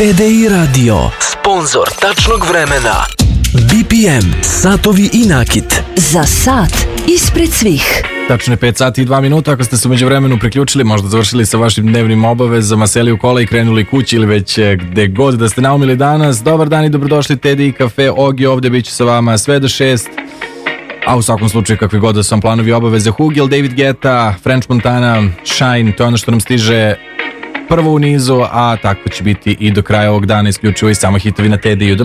TDI Radio, sponsor tačnog vremena. BPM, satovi i nakit. Za sat ispred svih. Tačno je 5 sati i 2 minuta. Ako ste se umeđu vremenu priključili, možda završili sa vašim dnevnim obavezama, seli u kola i krenuli kući ili već gde god da ste naumili danas. Dobar dan i dobrodošli TDI Cafe. Ogi ovdje bit će sa vama sve do 6. A u svakom slučaju, kakvi god da su vam planovi i obaveze, Hugel, David Guetta, French Montana, Shine, to je ono što nam stiže prvo u nizu, a tako će biti i do kraja ovog dana, isključivo i samo hitovi na TDI-u.